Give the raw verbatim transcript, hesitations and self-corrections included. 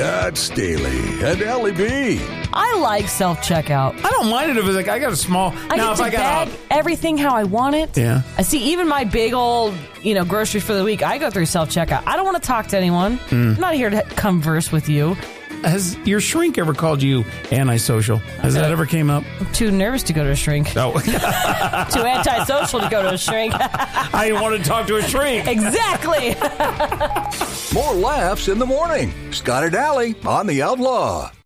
Scott Staley and Ellie B. I like self-checkout. I don't mind it if it's like I got a small. I now, get if to I got bag a, everything how I want it. Yeah. I see even my big old, you know, groceries for the week, I go through self-checkout. I don't want to talk to anyone. Mm. I'm not here to converse with you. Has your shrink ever called you antisocial? Has that ever came up? I'm too nervous to go to a shrink. Oh. Too antisocial to go to a shrink. I didn't want to talk to a shrink. Exactly. More laughs in the morning. Scott and Allie on The Outlaw.